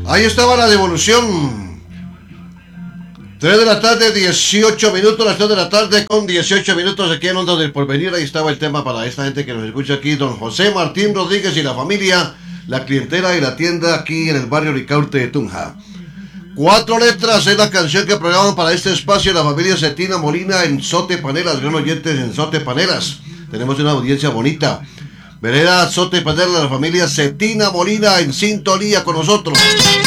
Ahí estaba la devolución. 3 de la tarde, 18 minutos, las 3 de la tarde con 18 minutos aquí en Onda del Porvenir. Ahí estaba el tema para esta gente que nos escucha aquí, don José Martín Rodríguez y la familia, la clientela y la tienda aquí en el barrio Ricaurte de Tunja. 4 letras es la canción que programan para este espacio la familia Cetina Molina en Sote Panelas, gran oyentes en Sote Panelas. Tenemos una audiencia bonita. Vereda Sote Panelas, la familia Cetina Molina en sintonía con nosotros.